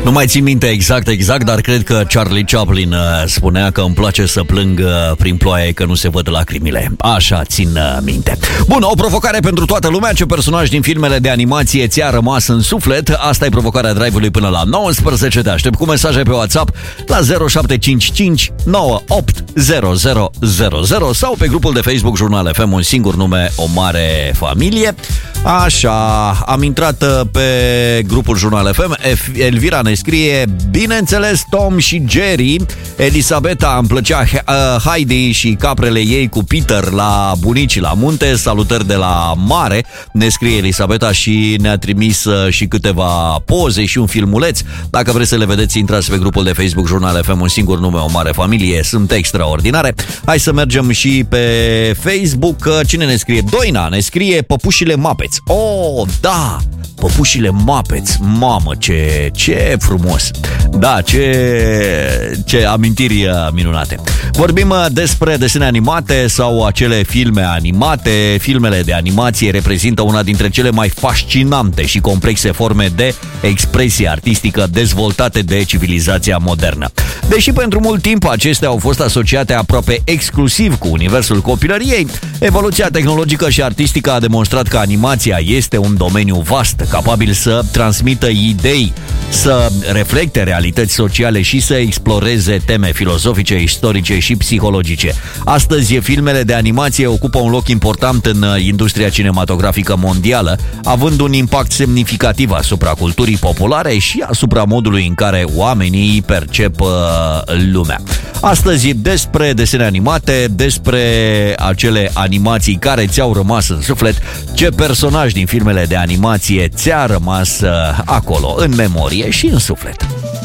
Nu mai țin minte exact, dar cred că Charlie Chaplin spunea că îmi place să plâng prin ploaie că nu se văd lacrimile. Așa țin minte. Bun, o provocare pentru toată lumea. Ce personaj din filmele de animație ți-a rămas în suflet? Asta e provocarea Drive-ului până la 19. Te aștept cu mesaje pe WhatsApp la 0755 980000 sau pe grupul de Facebook Jurnal FM, un singur nume, o mare familie. Așa, am intrat pe grupul Jurnal FM. Elvira ne scrie: bineînțeles Tom și Jerry. Elisabeta, îmi plăcea Heidi și caprele ei cu Peter la bunicii la munte. Salutări de la mare, ne scrie Elisabeta și ne-a trimis și câteva poze și un filmuleț. Dacă vreți să le vedeți, intrați pe grupul de Facebook Jurnal FM, un singur nume, o mare familie. Sunt extraordinare. Hai să mergem și pe Facebook. Cine ne scrie? Doina ne scrie Păpușile Muppets. Oh, da! Păpușile Muppets. Mamă, ce frumos. Da, ce amintiri minunate. Vorbim despre desene animate sau acele filme animate. Filmele de animație reprezintă una dintre cele mai fascinante și complexe forme de expresie artistică dezvoltate de civilizația modernă. Deși pentru mult timp acestea au fost asociate aproape exclusiv cu universul copilăriei, evoluția tehnologică și artistică a demonstrat că animația este un domeniu vast, capabil să transmită idei, să reflecte realități sociale și să exploreze teme filozofice, istorice și psihologice. Astăzi, filmele de animație ocupă un loc important în industria cinematografică mondială, având un impact semnificativ asupra culturii populare și asupra modului în care oamenii percep lumea. Astăzi, despre desene animate, despre acele animații care ți-au rămas în suflet, ce personaj din filmele de animație ți-a rămas acolo, în memorie și în suflet.